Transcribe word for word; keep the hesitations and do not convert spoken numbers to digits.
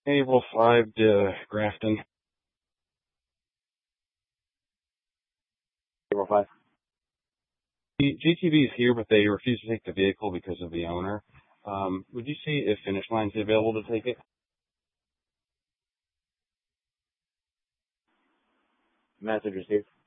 April five to Grafton. April five. The G T V is here, but they refuse to take the vehicle because of the owner. Um, would you see if Finish Line's available to take it? Message received.